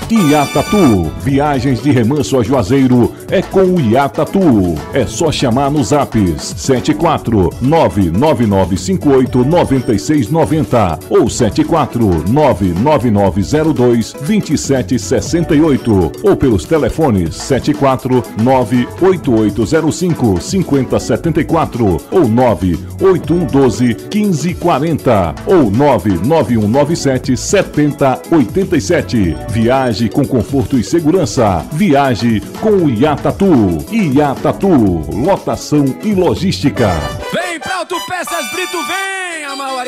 Iatatu, viagens de Remanso a Juazeiro é com o Iatatu. É só chamar nos zaps 74999589690 ou 74999022768 ou pelos telefones 74988055074 ou 981121540 ou 991977087. Viaje com conforto e segurança. Viaje com o Iatatu. Iatatu, lotação e logística. Vem pra Autopeças Brito, vem, Amauari.